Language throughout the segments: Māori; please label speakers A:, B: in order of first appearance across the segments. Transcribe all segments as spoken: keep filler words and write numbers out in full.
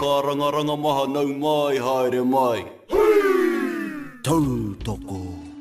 A: whakarangaranga maha nau mai haere mai.
B: Tautoko.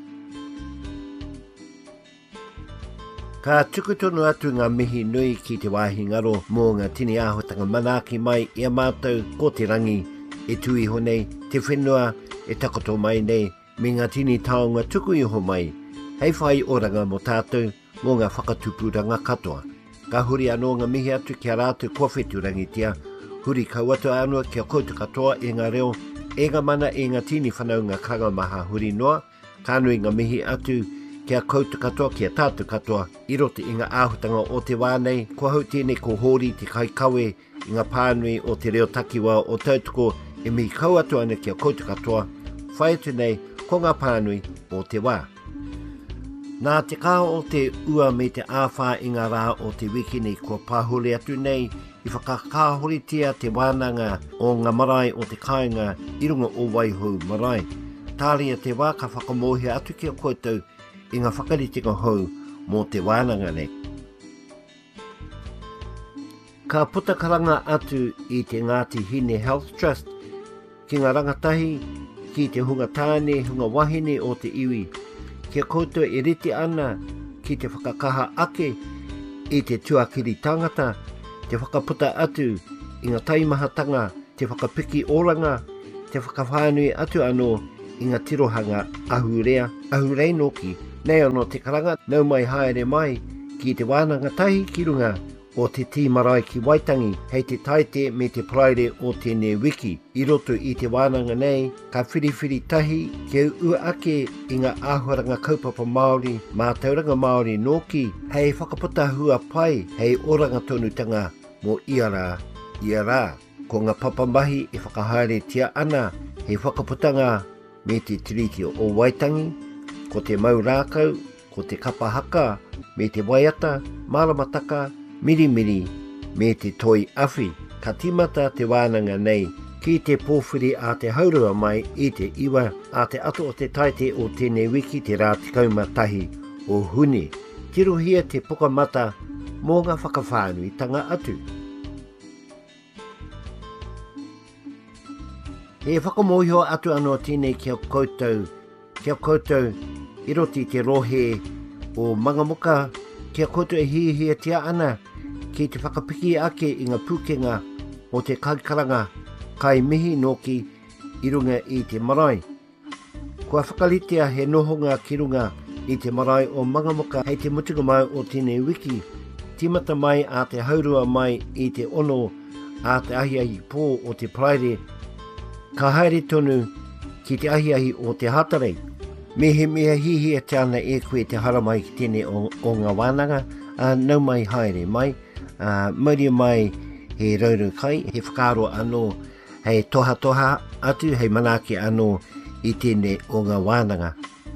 B: Ka tukutonu atu ngā mihi nui ki te wāhi ngaro mō ngā tini āhotanga manaki mai ia mātou ko te rangi e tui honei te whenua e takoto mai nei me ngā tini taonga tuku iho mai. Hei whai oranga mo tātou mō ngā whakatupuranga katoa. Ka huri anō ngā mihi atu kia rātou kua whetu rangitia. Huri kauatu anua kia koutu katoa e ngā reo e ngā mana e ngā tini whanau ngā kanga maha huri noa. Ka nui ngā mihi atu kia koutu katoa, kia tātu katoa, i rote i ngā āhutanga o te wānei, kua hau tēnei ko hori te kai kawe i ngā pānui o te reo takiwa o tautoko e mi kau atu ana kia koutu katoa, whai atu nei ko ngā pānui o te wā. Nā te kā o te ua me te āwha i ngā rā o te wikini kua pāhuri atu nei, i whakakāhoritia te wānanga o ngā marae o te kāinga i runga o Waiho marae. Tāria te wā ka whakamohi atu kia koutou i ngā whakaritinga hou mō te wānanga nei. Ka putakaranga atu i te Ngāti Hine Health Trust ki ngā rangatahi ki te hunga tāne, hunga wahine o te iwi. Kia koutou e riti ana ki te whakakaha ake i te tuakiri tangata, te whakaputa atu i ngā taimahatanga, te whakapiki oranga, te whakawhānui atu anō i ngā tirohanga ahurea, ahurei noki. Nei anō te karanga, nau mai haere mai ki te wānanga tahi ki runga o te tī marae ki Waitangi, hei te taite me te praere o tēnei wiki. I roto i te wānanga nei, ka whiriwhiri tahi ke ua ake i ngā āhuaranga kaupapa Māori mā tauranga Māori noki, hei whakaputa hua pai, hei oranga tonutanga mō iara, iara. Ko ngā papamahi e whakahaere tia ana, hei whakaputanga me te tiriti o Waitangi, ko te maurākau, ko te kapahaka, me te waiata, maramataka, mirimiri, me te toi awhi. Ka timata te wānanga nei, ki te pōwhiri a te haurua mai i te iwa, a te ato o te taite o tēnei wiki te rātikauma tahi o huni. Tirohia te pukamata mō ngā whakawhānui tanga atu. He whakamohio atu anō tēnei kia koutou, kia koutou, i roti te rohe o mangamuka, kia koutou e hihia tia ana ki te whakapiki ake i ngā pūkenga o te kaikaranga kai mihi noki i runga i te marae. Kua whakalitea he nohonga ki runga i te marae o mangamuka hei te mutunga mai o tēnei wiki, timata mai a te haurua mai i te ono a te ahiahi pō o te praere, ka haere tonu ki te ahiahi o te hatarei. Me he mea hihia te ana e koe te haramai ki tēnei o, o ngā wānanga, uh, nau mai haere mai, uh, mauri mai he rauru kai, he whakaro anō, hei toha toha atu, hei manaki anō i tēnei o ngā wānanga.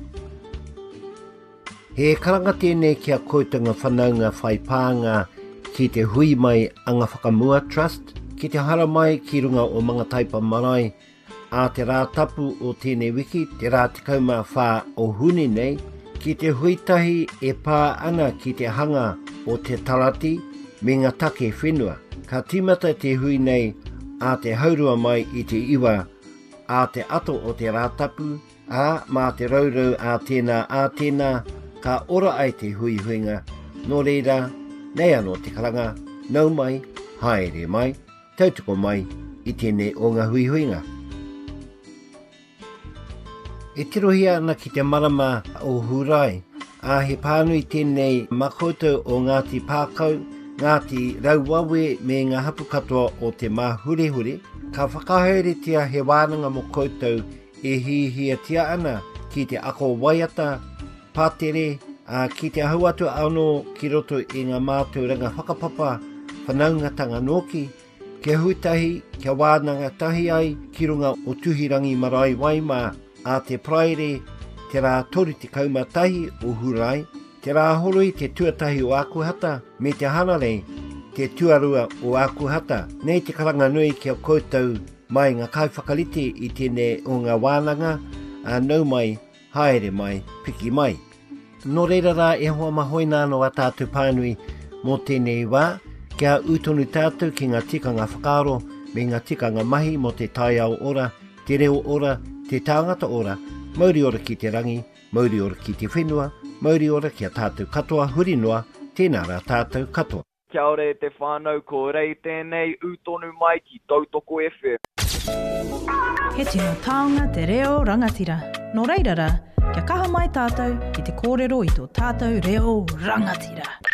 B: He karanga tēnei kia koutunga whanaunga whaipānga ki te hui mai anga whakamua trust, ki te haramai ki runga o mga taipa marae, a te rā tapu o tēnei wiki, te rā te kauma whā o huni nei, ki te huitahi e pā ana ki te hanga o te tarati me ngā take whenua. Ka timata te hui nei a te haurua mai i te iwa, a te ato o te rā tapu, a mā te raurau a tēnā a tēnā, ka ora ai te hui huinga, nō reira, nei anō te karanga, nau mai, haere mai, tautoko mai i tēnei o ngā hui huinga. E tirohia ana ki te marama o Hurai, a he pānui tēnei makoutou o Ngāti Pākau, Ngāti Rauwawe me ngā hapu katoa o te mahurehuri, ka whakahaeretia he wānanga mo koutou e hihia tia ana ki te ako waiata, pātere, a ki te ahuatu anō ki roto i ngā mātauranga whakapapa, whanaungatanga noki, kia huitahi, kia wānanga tahi ai ki runga o tuhirangi marae waima, a te praere, te rā tori te kauma tahi o Hurai, te rā horoi te tuatahi o Akuhata, me te hanarei, te tuarua o Akuhata. Nei te karanga nui kia koutou mai ngā kaiwhakarite i tēnei o ngā wānanga, a nau mai, haere mai, piki mai. Nō reira rā e hoa mahoina anō a tātou pānui mō tēnei wā, kia utonu tātou ki ngā tikanga whakaaro me ngā tikanga mahi mo te tai au ora, te reo ora, te tāngata ora, mauri ora ki te rangi, mauri ora ki te whenua, mauri ora ki a tātou katoa huri noa, tēnā rā tātou katoa.
C: Kia ore te whānau ko rei tēnei utonu mai ki Tautoko F M.
D: He tino taonga te reo rangatira. Nō reirara, kia kaha mai tātou ki te kōrero i tō tātou reo rangatira.